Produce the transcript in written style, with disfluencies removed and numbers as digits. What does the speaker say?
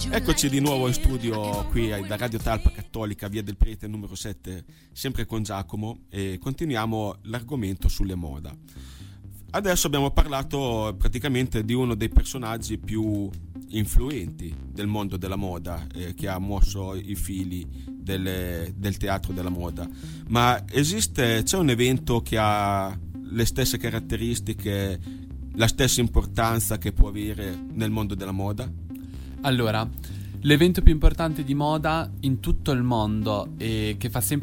Eccoci di nuovo in studio qui da Radio Talpa Cattolica, via del Prete numero 7, sempre con Giacomo, e continuiamo l'argomento sulle moda. Adesso abbiamo parlato praticamente di uno dei personaggi più influenti del mondo della moda, che ha mosso i fili del teatro della moda. Ma c'è un evento che ha le stesse caratteristiche, la stessa importanza che può avere nel mondo della moda? Allora, l'evento più importante di moda in tutto il mondo e che fa sempre